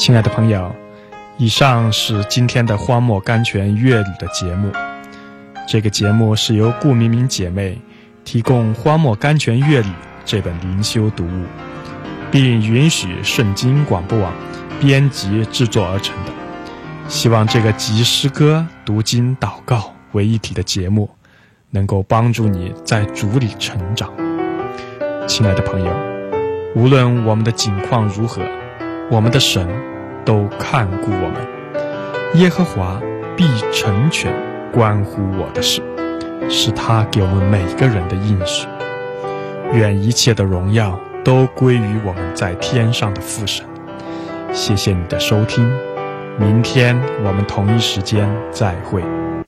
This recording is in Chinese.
亲爱的朋友，以上是今天的荒漠甘泉乐旅的节目。这个节目是由顾明明姐妹提供荒漠甘泉乐旅这本灵修读物，并允许圣经广播网编辑制作而成的。希望这个集诗歌、读经、祷告为一体的节目能够帮助你在主里成长。亲爱的朋友，无论我们的境况如何，我们的神都看顾我们。耶和华必成全关乎我的事，是他给我们每个人的应许。愿一切的荣耀都归于我们在天上的父神。谢谢你的收听，明天我们同一时间再会。